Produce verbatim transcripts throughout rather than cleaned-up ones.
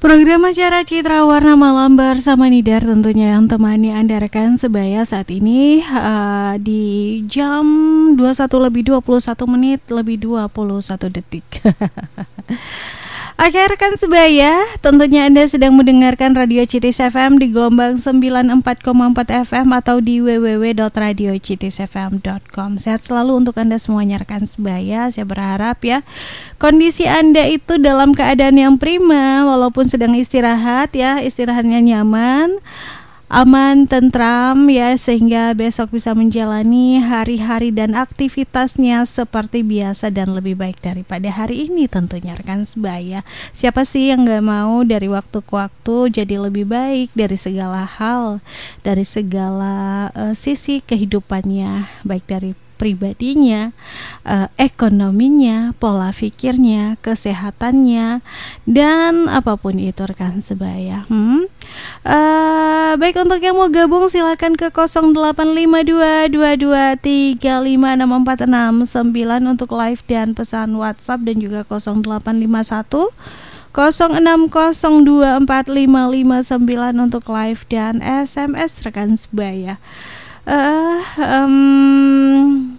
Program acara Citra Warna Malam bersama Nidar tentunya yang temani Anda rekan sebaya saat ini uh, di jam dua puluh satu lebih dua puluh satu menit lebih dua puluh satu detik. Oke rekan sebaya, tentunya Anda sedang mendengarkan Radio Citis F M di gelombang sembilan puluh empat koma empat F M atau di w w w dot radio citis f m dot com. Sehat selalu untuk Anda semuanya rekan sebaya. Saya berharap ya kondisi Anda itu dalam keadaan yang prima walaupun sedang istirahat ya, istirahatnya nyaman, aman, tentram ya, sehingga besok bisa menjalani hari-hari dan aktivitasnya seperti biasa dan lebih baik daripada hari ini tentunya rekan sebaya. Siapa sih yang gak mau dari waktu ke waktu jadi lebih baik dari segala hal, dari segala uh, sisi kehidupannya, baik dari pribadinya, uh, ekonominya, pola pikirnya, kesehatannya, dan apapun itu rekan sebaya. Hmm? Uh, baik, untuk yang mau gabung silakan ke nol delapan lima dua dua dua tiga lima enam empat enam sembilan untuk live dan pesan WhatsApp, dan juga nol delapan lima satu nol enam nol dua empat lima lima sembilan untuk live dan S M S rekan sebaya. Uh, um,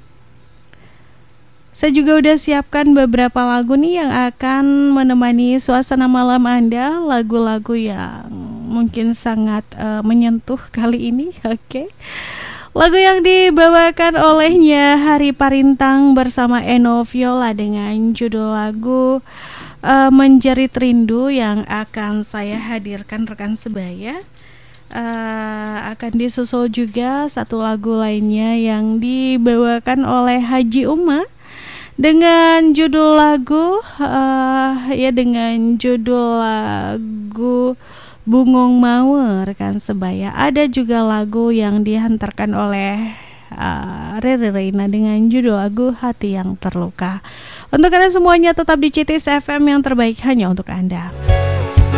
saya juga udah siapkan beberapa lagu nih yang akan menemani suasana malam Anda, lagu-lagu yang mungkin sangat uh, menyentuh kali ini. Oke, okay. Lagu yang dibawakan olehnya Hari Parintang bersama Eno Viola dengan judul lagu uh, Menjerit Rindu yang akan saya hadirkan rekan sebaya. Uh, akan disusul juga satu lagu lainnya yang dibawakan oleh Haji Uma dengan judul lagu uh, ya dengan judul lagu Bungong Mawe rekan sebaya. Ada juga lagu yang dihantarkan oleh uh, Riri Reina dengan judul lagu Hati Yang Terluka. Untuk Anda semuanya tetap di Citis F M yang terbaik hanya untuk Anda.